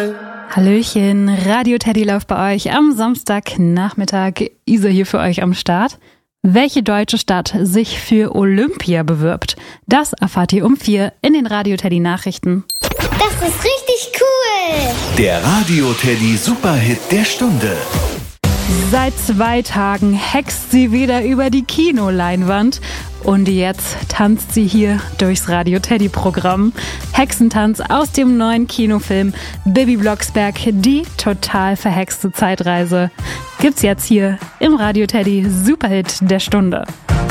Hallöchen, Radio Teddy läuft bei euch am Samstagnachmittag. Isa hier für euch am Start. Welche deutsche Stadt sich für Olympia bewirbt, das erfahrt ihr um 4 in den Radio Teddy Nachrichten. Das ist richtig cool! Der Radio Teddy Superhit der Stunde. Seit 2 Tagen hext sie wieder über die Kinoleinwand und jetzt tanzt sie hier durchs Radio Teddy Programm. Hexentanz aus dem neuen Kinofilm Bibi Blocksberg, die total verhexte Zeitreise. Gibt's jetzt hier im Radio Teddy Superhit der Stunde.